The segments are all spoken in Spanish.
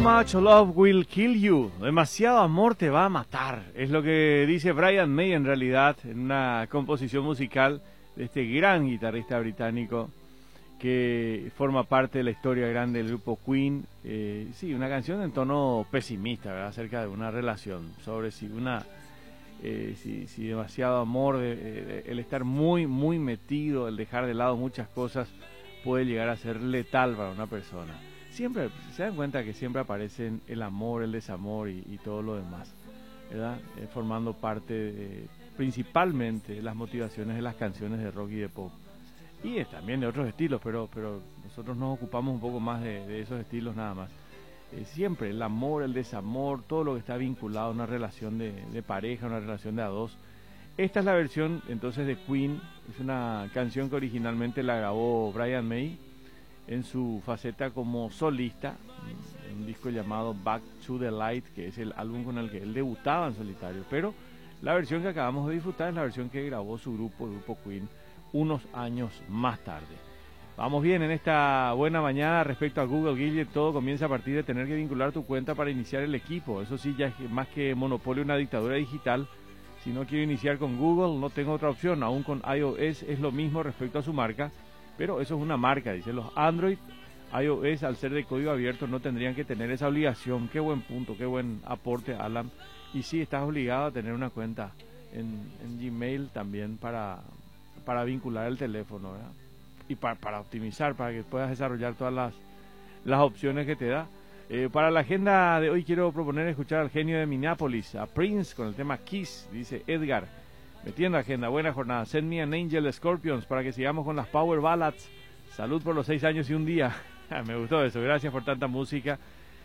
much love will kill you. Demasiado amor te va a matar. Es lo que dice Brian May en realidad en una composición musical de este gran guitarrista británico que forma parte de la historia grande del grupo Queen. Sí, una canción en tono pesimista, ¿verdad? Acerca de una relación, sobre si demasiado amor, el estar muy metido, el dejar de lado muchas cosas puede llegar a ser letal para una persona. Siempre se dan cuenta que siempre aparecen el amor, el desamor y todo lo demás, ¿verdad? Formando parte principalmente de las motivaciones de las canciones de rock y de pop. Y también de otros estilos, pero nosotros nos ocupamos un poco más de esos estilos nada más. Siempre el amor, el desamor, todo lo que está vinculado a una relación de pareja, una relación de a dos. Esta es la versión entonces de Queen. Es una canción que originalmente la grabó Brian May en su faceta como solista, en un disco llamado Back to the Light, que es el álbum con el que él debutaba en solitario. Pero la versión que acabamos de disfrutar es la versión que grabó su grupo, el grupo Queen, unos años más tarde. Vamos bien en esta buena mañana. Respecto a Google, Guille, todo comienza a partir de tener que vincular tu cuenta para iniciar el equipo. Eso sí, ya es más que monopolio, una dictadura digital. Si no quiero iniciar con Google, no tengo otra opción. Aún con iOS es lo mismo respecto a su marca, pero eso es una marca, dice. Los Android, iOS, al ser de código abierto, no tendrían que tener esa obligación. Qué buen punto, qué buen aporte, Alan. Y sí, estás obligado a tener una cuenta en Gmail también para vincular el teléfono, ¿verdad? Y para optimizar, para que puedas desarrollar todas las opciones que te da. Para la agenda de hoy quiero proponer escuchar al genio de Minneapolis, a Prince, con el tema Kiss, dice Edgar. Metiendo agenda, buena jornada. Send me an Angel Scorpions para que sigamos con las Power Ballads. Salud por los 6 años y un día. Me gustó eso, gracias por tanta música.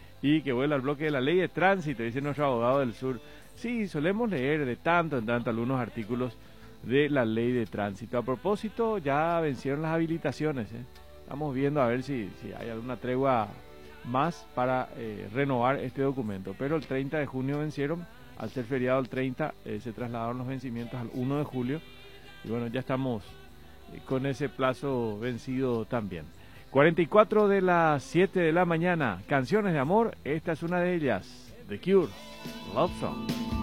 Y que vuelva al bloque de la ley de tránsito, dice nuestro abogado del sur. Sí, solemos leer de tanto en tanto algunos artículos de la ley de tránsito. A propósito, ya vencieron las habilitaciones, Estamos viendo a ver si hay alguna tregua más para renovar este documento. Pero el 30 de junio vencieron. Al ser feriado el 30, se trasladaron los vencimientos al 1 de julio. Y bueno, ya estamos con ese plazo vencido también. 44 de las 7 de la mañana. Canciones de amor. Esta es una de ellas. The Cure, Love Song.